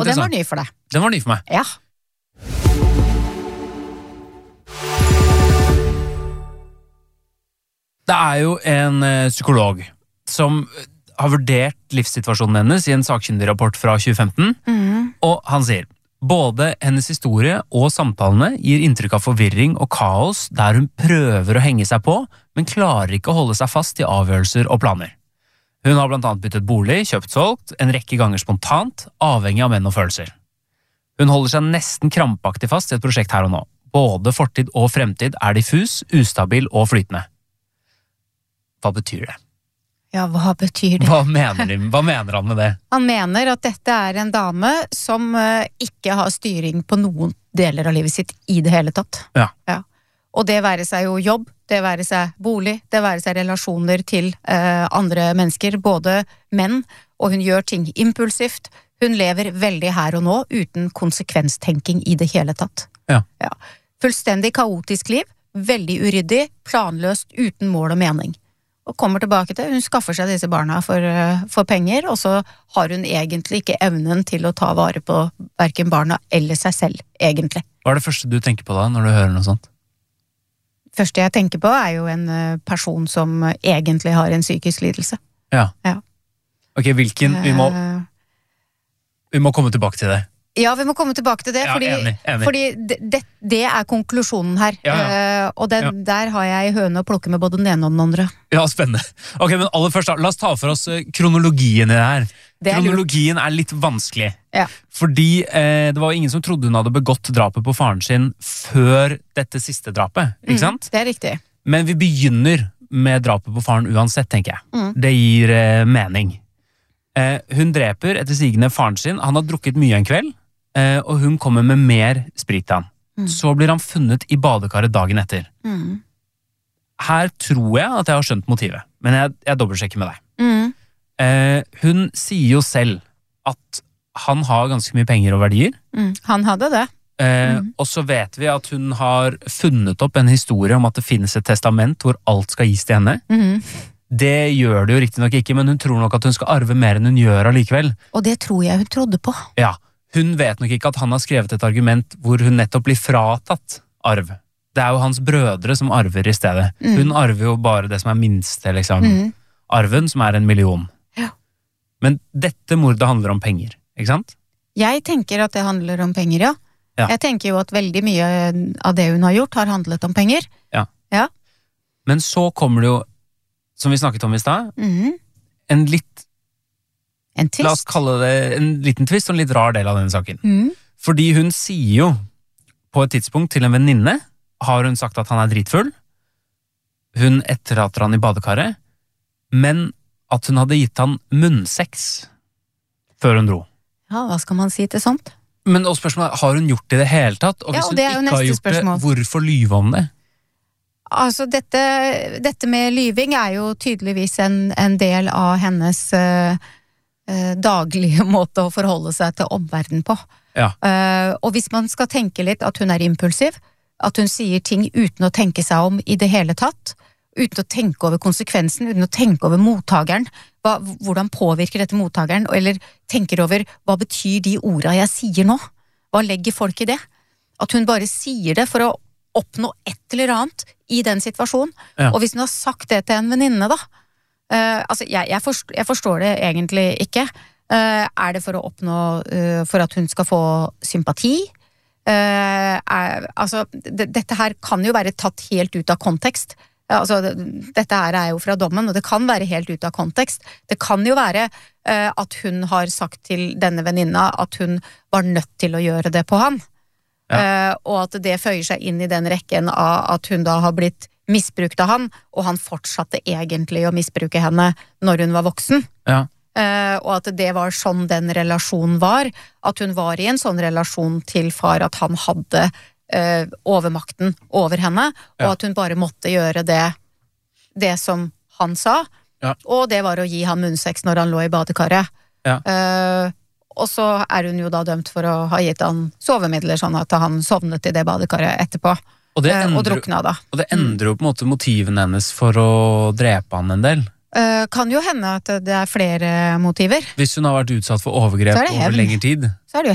Og den var ny for deg. Den var ny for meg. Ja. Det jo en psykolog som har vurdert livssituasjonen hennes i en sakkyndigrapport fra 2015, og han sier både hennes historie og samtalene gir inntrykk av forvirring og kaos der hun prøver å henge seg på, men klarer ikke å holde seg fast i avgjørelser og planer. Hun har blant annet byttet bolig, kjøpt solgt, en rekke ganger spontant, avhengig av menn og følelser. Hun holder seg nesten krampaktig fast i et prosjekt her og nå. Både fortid og fremtid diffus, ustabil og flytende. Hva betyr det? Ja, hva betyr det? Hva mener han med det? Han mener at dette en dame som ikke har styring på noen deler av livet sitt i det hele tatt. Ja. Og det være seg jo jobb, det være seg bolig, det være seg relasjoner til andre mennesker, både menn, og hun gjør ting impulsivt. Hun lever veldig her og nå, uten konsekvenstenking i det hele tatt. Ja. Fullstendig kaotisk liv, veldig uryddig, planløst, uten mål og mening. Og kommer tilbake til, hun skaffer seg disse barna for penger, og så har hun egentlig ikke evnen til å ta vare på hverken barna eller seg selv, egentlig. Hva det første du tenker på da, når du hører noe sånt? Første jeg tenker på jo en person som egentlig har en psykisk lidelse. Ja. Ok, hvilken? Vi må komme tilbake til det. Ja, vi må komme tilbake til det, enig. Fordi det konklusjonen her. Og der har jeg høne å plukke med både den ene og den andre. Ja, spennende. Ok, men aller først da, la oss ta for oss kronologien i det her. Kronologien litt vanskelig. Ja. Fordi det var ingen som trodde hun hadde begått drapet på faren sin før dette siste drapet, ikke sant? Det riktig. Men vi begynner med drapet på faren uansett, tenker jeg. Det gir mening. Hun dreper etter sigende faren sin. Han har drukket mye en kveld, og hun kommer med mer sprit til han. Så blir han funnet i badekaret dagen etter. Her tror jeg at jeg har skjønt motivet, men jeg dobbeltsjekker med deg. Hun sier jo selv at han har ganske mye penger og verdier. Han hadde det. Og så vet vi at hun har funnet opp en historie om at det finnes et testament hvor alt skal gis til henne. Det gjør det jo riktig nok ikke, men hun tror nok at hun skal arve mer enn hun gjør allikevel. Og det tror jeg hun trodde på. Ja, hun vet nok ikke at han har skrevet et argument hvor hun nettopp blir fratatt arv. Det jo hans brødre som arver i stedet. Hun arver jo bare det som minste, liksom. Arven, som 1 million. Ja. Men dette mordet handler om penger, ikke sant? Jeg tenker at det handler om penger, ja. Jeg tenker jo at veldig mye av det hun har gjort har handlet om penger. Ja. Men så kommer det jo, som vi snakket om i sted, en twist. La oss kalle det en liten twist og en litt rar del av denne saken. Fordi hun sier jo på et tidspunkt til en venninne, har hun sagt at han dritfull. Hun etterlater han i badekaret, men at hun hadde gitt han munnsex før hun dro. Ja, hva skal man si til sånt? Men også spørsmålet, har hun gjort det i det hele tatt? Og hvis hun ikke har gjort det, hvorfor lyve om det? Altså, dette med lyving jo tydeligvis en del av hennes daglige måte å forholde seg til omverdenen på. Ja. Og hvis man skal tenke litt at hun impulsiv, at hun sier ting uten å tenke seg om i det hele tatt, uten å tenke over konsekvensen, uten å tenke over mottageren, hvordan påvirker dette mottageren, eller tenker over hva betyr de ordene jeg sier nå? Hva legger folk i det? At hun bare sier det for å oppnå et eller annet i den situasjonen. Ja. Og hvis hun har sagt det til en venninne da, altså jeg forstår det egentlig ikke. Det for å oppnå, for at hun skal få sympati? Altså, dette her kan jo være tatt helt ut av kontekst. Altså, dette her jo fra dommen, og det kan være helt ut av kontekst. Det kan jo være at hun har sagt til denne venninna at hun var nødt til å gjøre det på han. Ja. Og at det føyer seg inn i den rekken av at hun da har blitt misbrukt av han, og han fortsatte egentlig å misbruke henne når hun var voksen. Ja. Og at det var sånn den relasjonen var, at hun var i en sånn relasjon til far at han hadde overmakten over henne, og at hun bare måtte gjøre det som han sa, og det var å gi han munnsex når han lå i badekaret. Og så hun jo da dømt for å ha gitt han sovemidler sånn at han sovnet i det badekaret etterpå. Og drukna da. Og det endrer jo på en måte motiven hennes for å drepe han en del. Kan jo hende at det flere motiver. Hvis hun har vært utsatt for overgrep over lengre tid. Så det jo